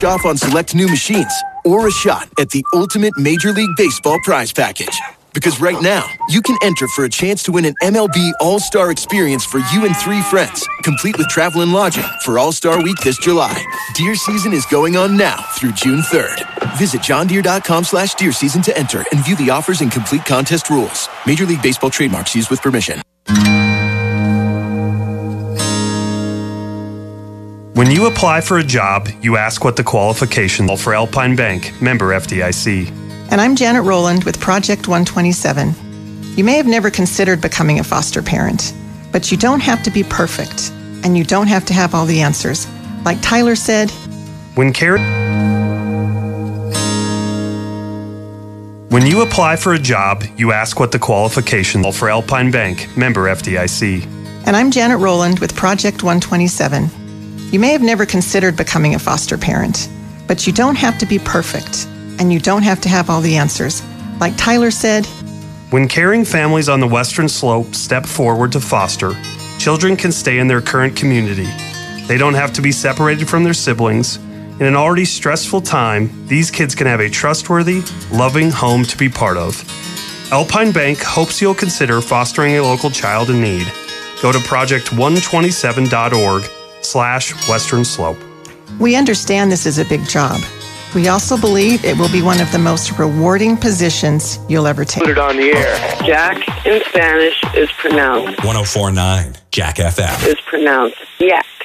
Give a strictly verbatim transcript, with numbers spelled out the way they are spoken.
off on select new machines, or a shot at the ultimate Major League Baseball prize package. Because right now, you can enter for a chance to win an M L B All-Star experience for you and three friends, complete with travel and lodging for All-Star Week this July. Deer season is going on now through June third. Visit johndeere.com slash deer season to enter and view the offers and complete contest rules. Major League Baseball trademarks used with permission. When you apply for a job, you ask what the qualifications are for Alpine Bank, member F D I C. And I'm Janet Rowland with Project one twenty-seven. You may have never considered becoming a foster parent, but you don't have to be perfect, and you don't have to have all the answers. Like Tyler said, When care- When you apply for a job, you ask what the qualifications are for Alpine Bank, member F D I C. And I'm Janet Rowland with Project one twenty-seven. You may have never considered becoming a foster parent, but you don't have to be perfect, and you don't have to have all the answers. Like Tyler said, When caring families on the Western Slope step forward to foster, children can stay in their current community. They don't have to be separated from their siblings. In an already stressful time, these kids can have a trustworthy, loving home to be part of. Alpine Bank hopes you'll consider fostering a local child in need. Go to project one twenty-seven dot org slash Western Slope. we understand this is a big job. We also believe it will be one of the most rewarding positions you'll ever take. Put it on the air. Jack in Spanish is pronounced. one oh four point nine Jack F M. Is pronounced Yak.